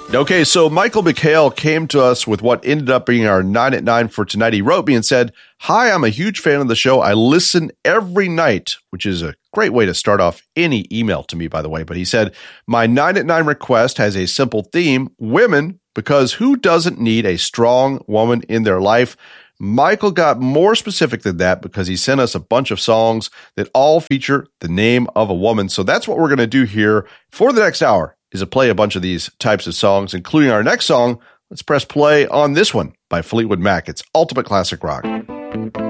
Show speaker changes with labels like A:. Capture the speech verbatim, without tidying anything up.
A: Okay, so Michael McHale came to us with what ended up being our nine at nine for tonight. He wrote me and said, "Hi, I'm a huge fan of the show. I listen every night," which is a great way to start off any email to me, by the way. But he said, "My nine at nine request has a simple theme, women, because who doesn't need a strong woman in their life?" Michael got more specific than that because he sent us a bunch of songs that all feature the name of a woman. So that's what we're going to do here for the next hour, is to play a bunch of these types of songs, including our next song. Let's press play on this one by Fleetwood Mac. It's Ultimate Classic Rock.